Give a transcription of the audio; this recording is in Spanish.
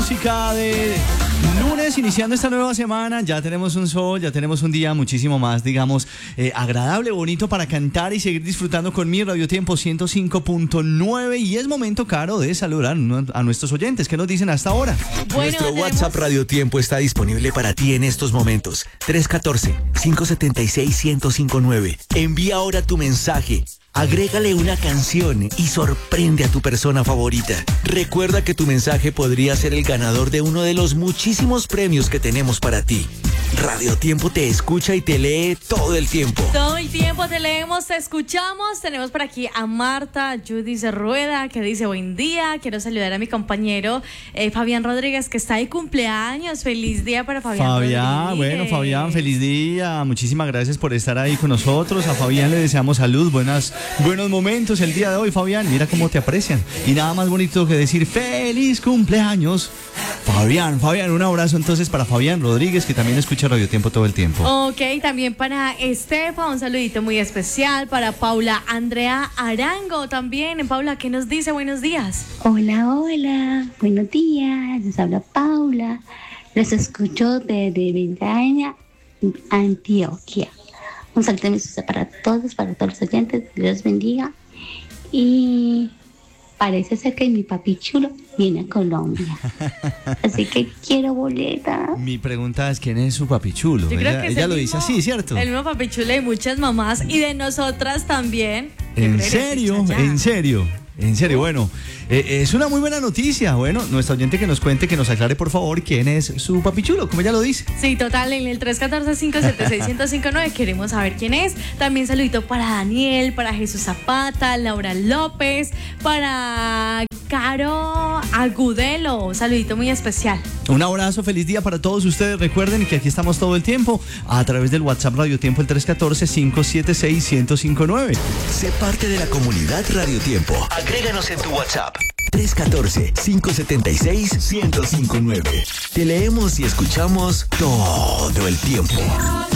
música de lunes, iniciando esta nueva semana. Ya tenemos un sol, ya tenemos un día muchísimo más, digamos, agradable, bonito para cantar y seguir disfrutando con mi Radio Tiempo 105.9. Y es momento, Caro, de saludar a nuestros oyentes. ¿Qué nos dicen hasta ahora? Nuestro WhatsApp Radio Tiempo está disponible para ti en estos momentos. 314-576-1059. Envía ahora tu mensaje. Agrégale una canción y sorprende a tu persona favorita. Recuerda que tu mensaje podría ser el ganador de uno de los muchísimos premios que tenemos para ti. Radio Tiempo te escucha y te lee todo el tiempo. Todo el tiempo te leemos, te escuchamos. Tenemos por aquí a Marta Judith Rueda, que dice: buen día, quiero saludar a mi compañero Fabián Rodríguez, que está de cumpleaños. Feliz día para Fabián Rodríguez. Bueno, Fabián, feliz día. Muchísimas gracias por estar ahí con nosotros. A Fabián le deseamos salud, buenos momentos el día de hoy, Fabián. Mira cómo te aprecian. Y nada más bonito que decir feliz cumpleaños, Fabián, un abrazo entonces para Fabián Rodríguez, que también escucha Radio Tiempo todo el tiempo. Ok, también para Estefa, un saludito muy especial. Para Paula Andrea Arango también. Paula, ¿qué nos dice? Buenos días. Hola, buenos días. Les habla Paula. Les escucho desde Ventaña, Antioquia. Un saludo para todos los oyentes. Dios bendiga. Y parece ser que mi papi chulo viene a Colombia. Así que quiero boleta. Mi pregunta es: ¿quién es su papi chulo? Yo creo que ella lo dice así, ¿cierto? El mismo papi chulo de muchas mamás y de nosotras también. ¿En serio? Bueno, es una muy buena noticia. Bueno, nuestra oyente que nos cuente, que nos aclare por favor quién es su papi chulo, como ella lo dice. Sí, total, en el 314-576-1059 queremos saber quién es. También saludito para Daniel, para Jesús Zapata, Laura López, para Caro Agudelo, saludito muy especial. Un abrazo, feliz día para todos ustedes. Recuerden que aquí estamos todo el tiempo a través del WhatsApp Radio Tiempo, el 314-576-1059. Sé parte de la comunidad Radio Tiempo. Agréganos en tu WhatsApp. 314-576-1059. Te leemos y escuchamos todo el tiempo.